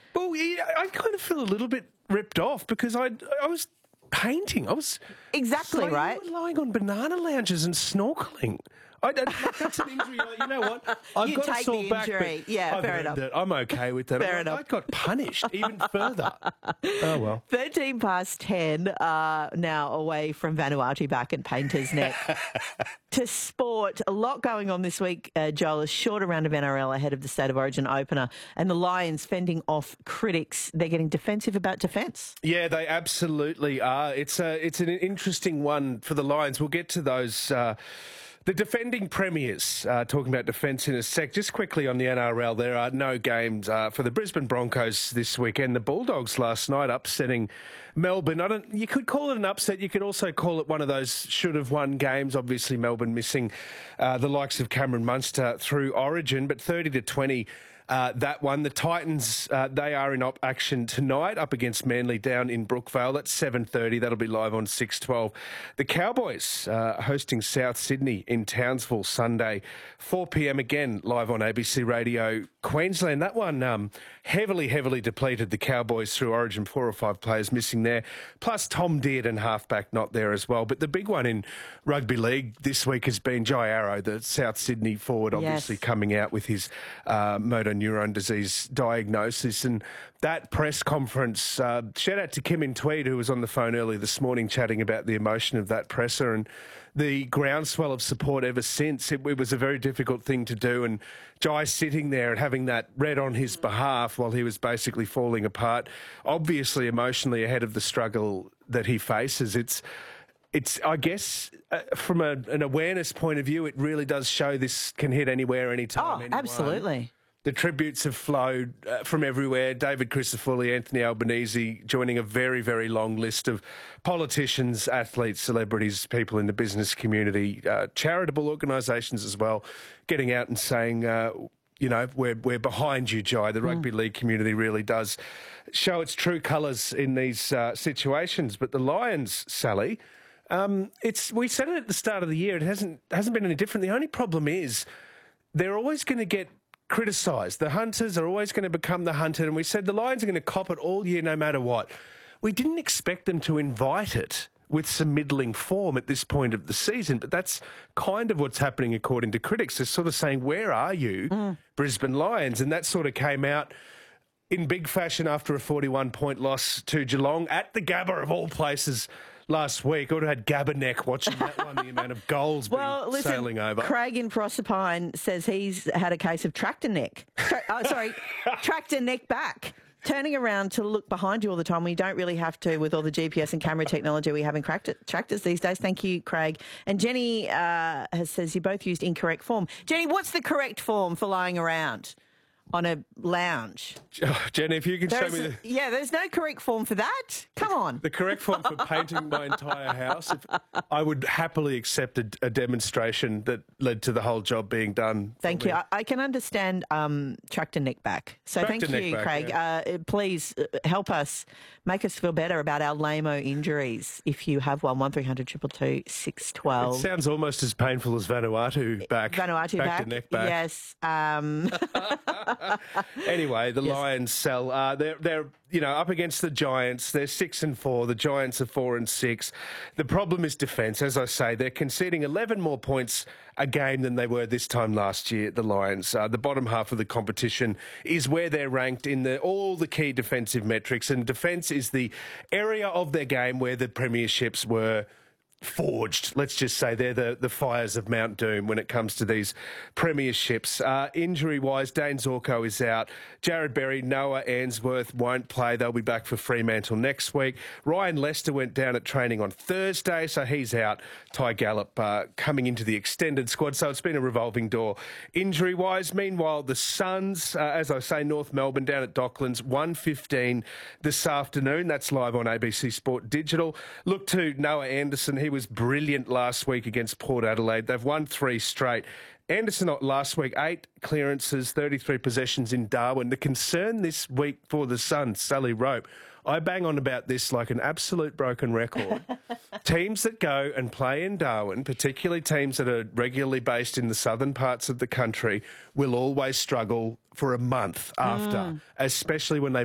Well, yeah, I kind of feel a little bit ripped off because I was painting. I was Exactly right. You were lying on banana lounges and snorkeling. That's an injury. You know what? I've You got take a sore the back, injury. but Yeah, I've fair earned enough. it. I'm okay with that. Fair enough. I got punished even further. Oh, well. 13 past 10, now away from Vanuatu back at Painter's Neck. To sport, a lot going on this week, Joel. A shorter round of NRL ahead of the State of Origin opener, and the Lions fending off critics. They're getting defensive about defence. Yeah, they absolutely are. It's an interesting one for the Lions. We'll get to those. The defending premiers, talking about defence in a sec. Just quickly on the NRL, there are no games for the Brisbane Broncos this weekend. The Bulldogs last night upsetting Melbourne. You could call it an upset. You could also call it one of those should-have-won games. Obviously, Melbourne missing the likes of Cameron Munster through Origin, but 30-20. That one. The Titans, they are in action tonight up against Manly down in Brookvale. That's 7:30. That'll be live on 6:12. The Cowboys hosting South Sydney in Townsville Sunday, 4 p.m. again, live on ABC Radio Queensland. That one heavily depleted. The Cowboys through Origin, 4 or 5 players missing there, plus Tom Dearden, halfback, not there as well. But the big one in rugby league this week has been Jai Arrow, the South Sydney forward, obviously coming out with his motor neurone disease diagnosis. And that press conference, shout out to Kim in Tweed, who was on the phone early this morning chatting about the emotion of that presser and the groundswell of support ever since. It was a very difficult thing to do, and Jai sitting there and having that read on his behalf while he was basically falling apart, obviously emotionally ahead of the struggle that he faces. It's I guess, from an awareness point of view, it really does show this can hit anywhere, anytime, anyone. Absolutely. The tributes have flowed from everywhere. David Crisafulli, Anthony Albanese, joining a very, very long list of politicians, athletes, celebrities, people in the business community, charitable organisations as well, getting out and saying, we're behind you, Jai. The rugby league community really does show its true colours in these situations. But the Lions, Sally, we said it at the start of the year. It hasn't been any different. The only problem is they're always going to get criticised. The hunters are always going to become the hunted, and we said the Lions are going to cop it all year no matter what. We didn't expect them to invite it with some middling form at this point of the season, but that's kind of what's happening according to critics. They're sort of saying, where are you, Brisbane Lions? And that sort of came out in big fashion after a 41-point loss to Geelong at the Gabba of all places last week. I would have had Gabba-neck watching that one, the amount of goals sailing over. Craig in Proserpine says he's had a case of tractor neck. Tractor neck back. Turning around to look behind you all the time when you don't really have to with all the GPS and camera technology we have in tractors these days. Thank you, Craig. And Jenny says you both used incorrect form. Jenny, what's the correct form for lying around on a lounge? Jenny, if you can show me there's no correct form for that. Come on. The correct form for painting my entire house. I would happily accept a demonstration that led to the whole job being done. Thank you. I can understand tractor neck back. So thank you, Craig. Yeah. Please help us, make us feel better about our lame-o injuries. If you have one, 1300 222 612. It sounds almost as painful as Vanuatu back. Vanuatu back. To neck back. Yes. Anyway, the Lions sell. They're up against the Giants. They're 6-4. The Giants are 4-6. The problem is defence. As I say, they're conceding 11 more points a game than they were this time last year. The Lions, the bottom half of the competition, is where they're ranked in all the key defensive metrics, and defence is the area of their game where the premierships were forged. Let's just say they're the fires of Mount Doom when it comes to these premierships. Injury-wise, Dane Zorko is out. Jared Berry, Noah Answorth won't play. They'll be back for Fremantle next week. Ryan Lester went down at training on Thursday, so he's out. Ty Gallup coming into the extended squad, so it's been a revolving door injury-wise. Meanwhile, the Suns, as I say, North Melbourne down at Docklands, 1:15 this afternoon. That's live on ABC Sport Digital. Look to Noah Anderson. He was brilliant last week against Port Adelaide. They've won 3 straight. Anderson last week, 8 clearances, 33 possessions in Darwin. The concern this week for the Suns, Sally Rope, I bang on about this like an absolute broken record. Teams that go and play in Darwin, particularly teams that are regularly based in the southern parts of the country, will always struggle for a month after, especially when they